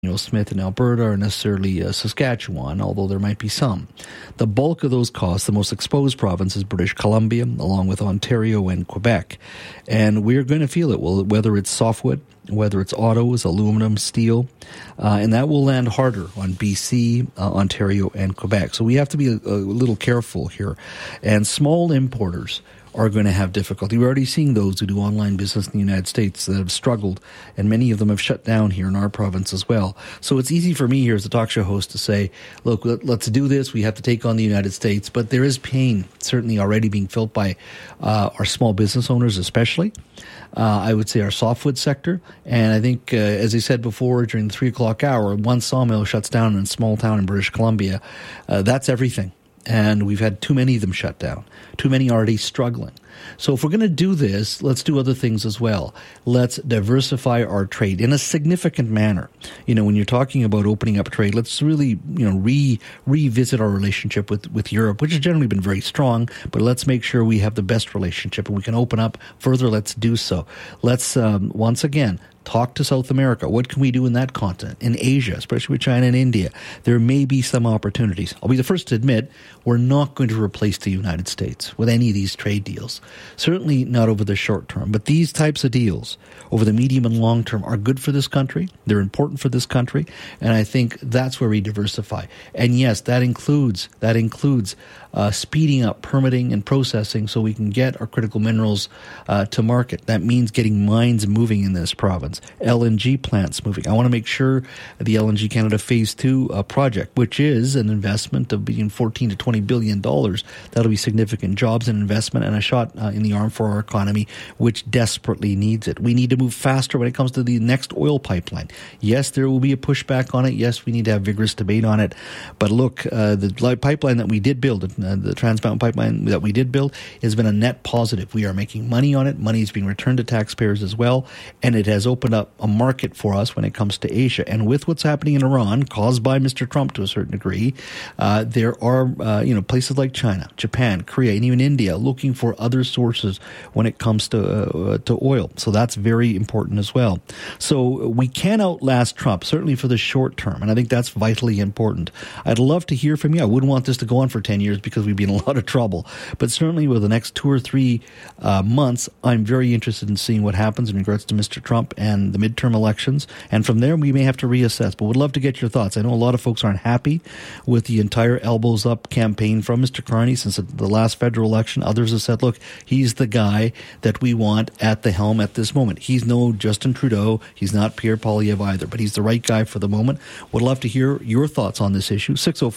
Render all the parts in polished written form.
Smith in Alberta or necessarily Saskatchewan, although there might be some. The bulk of those costs, the most exposed province is British Columbia, along with Ontario and Quebec. And we're going to feel it, whether it's softwood, whether it's autos, aluminum, steel, and that will land harder on BC, Ontario, and Quebec. So we have to be a little careful here. And small importers are going to have difficulty. We're already seeing those who do online business in the United States that have struggled, and many of them have shut down here in our province as well. So it's easy for me here as a talk show host to say, look, let's do this. We have to take on the United States. But there is pain certainly already being felt by our small business owners especially. I would say our softwood sector. And I think, as I said before, during the 3 o'clock hour, one sawmill shuts down in a small town in British Columbia. That's everything. And we've had too many of them shut down, too many already struggling. So if we're going to do this, let's do other things as well. Let's diversify our trade in a significant manner. When you're talking about opening up trade, let's really, revisit our relationship with Europe, which has generally been very strong, but let's make sure we have the best relationship and we can open up further. Let's do so. Let's, once again, talk to South America. What can we do in that continent? In Asia, especially with China and India, there may be some opportunities. I'll be the first to admit we're not going to replace the United States with any of these trade deals. Certainly not over the short term. But these types of deals over the medium and long term are good for this country. They're important for this country. And I think that's where we diversify. And yes, that includes speeding up permitting and processing so we can get our critical minerals to market. That means getting mines moving in this province, LNG plants moving. I want to make sure the LNG Canada Phase 2 project, which is an investment of between $14 to $20 billion, that'll be significant jobs and investment and a shot in the arm for our economy, which desperately needs it. We need to move faster when it comes to the next oil pipeline. Yes, there will be a pushback on it. Yes, we need to have vigorous debate on it. But look, the pipeline that we did build, the Trans Mountain pipeline that we did build, has been a net positive. We are making money on it. Money is being returned to taxpayers as well. And it has opened up a market for us when it comes to Asia. And with what's happening in Iran, caused by Mr. Trump to a certain degree, there are places like China, Japan, Korea, and even India looking for other sources when it comes to oil. So that's very important as well. So we can outlast Trump, certainly for the short term. And I think that's vitally important. I'd love to hear from you. I wouldn't want this to go on for 10 years because we'd be in a lot of trouble. But certainly with the next 2 or 3 months, I'm very interested in seeing what happens in regards to Mr. Trump and the midterm elections. And from there, we may have to reassess. But would love to get your thoughts. I know a lot of folks aren't happy with the entire elbows up campaign from Mr. Carney since the last federal election. Others have said, look, he's the guy that we want at the helm at this moment. He's no Justin Trudeau. He's not Pierre Poilievre either, but he's the right guy for the moment. Would love to hear your thoughts on this issue.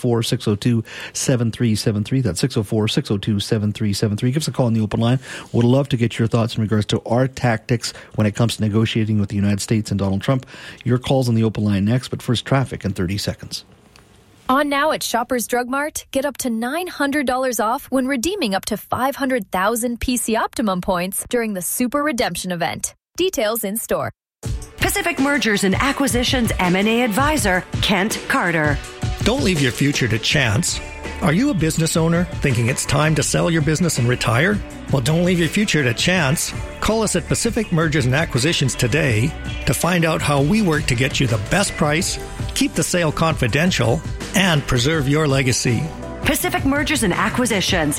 604-602-7373. That's 604-602-7373. Give us a call on the open line. Would love to get your thoughts in regards to our tactics when it comes to negotiating with the United States and Donald Trump. Your calls on the open line next, but first traffic in 30 seconds. On now at Shoppers Drug Mart, get up to $900 off when redeeming up to 500,000 PC Optimum points during the Super Redemption event. Details in store. Pacific Mergers and Acquisitions M&A advisor, Kent Carter. Don't leave your future to chance. Are you a business owner thinking it's time to sell your business and retire? Well, don't leave your future to chance. Call us at Pacific Mergers and Acquisitions today to find out how we work to get you the best price, keep the sale confidential, and preserve your legacy. Pacific Mergers and Acquisitions,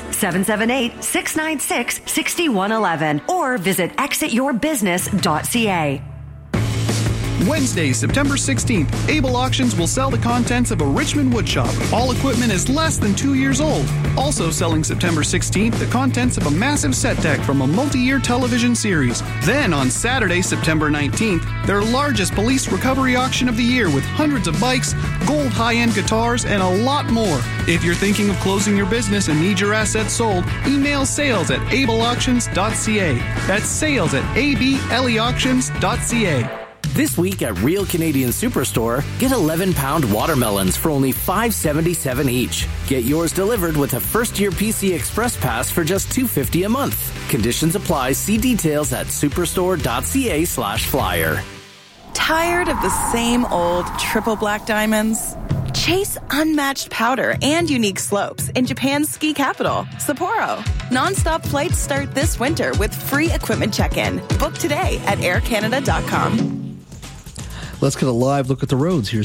778-696-6111, or visit exityourbusiness.ca. Wednesday, September 16th, Able Auctions will sell the contents of a Richmond woodshop. All equipment is less than 2 years old. Also selling September 16th, the contents of a massive set deck from a multi-year television series. Then on Saturday, September 19th, their largest police recovery auction of the year with hundreds of bikes, gold high-end guitars, and a lot more. If you're thinking of closing your business and need your assets sold, email sales@ableauctions.ca. That's sales@ableauctions.ca. This week at Real Canadian Superstore, get 11-pound watermelons for only $5.77 each. Get yours delivered with a first-year PC Express Pass for just $2.50 a month. Conditions apply. See details at superstore.ca/flyer. Tired of the same old triple black diamonds? Chase unmatched powder and unique slopes in Japan's ski capital, Sapporo. Non-stop flights start this winter with free equipment check-in. Book today at aircanada.com. Let's get a live look at the roads. Here's